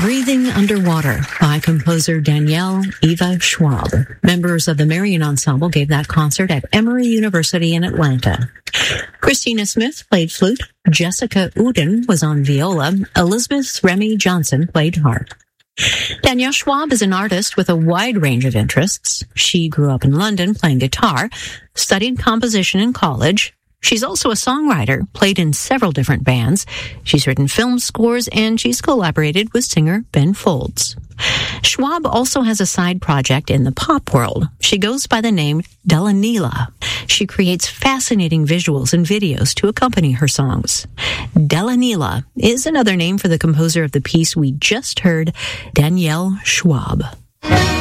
Breathing Underwater by composer Danielle Eva Schwab. Members of the Marian Ensemble gave that concert at Emory University in Atlanta. Christina Smith played flute. Jessica Uden was on viola. Elizabeth Remy Johnson played harp. Danielle Schwab is an artist with a wide range of interests. She grew up in London playing guitar, studied composition in college. She's also a songwriter, played in several different bands. She's written film scores, and she's collaborated with singer Ben Folds. Schwab also has a side project in the pop world. She goes by the name Delanila. She creates fascinating visuals and videos to accompany her songs. Delanila is another name for the composer of the piece we just heard, Danielle Schwab.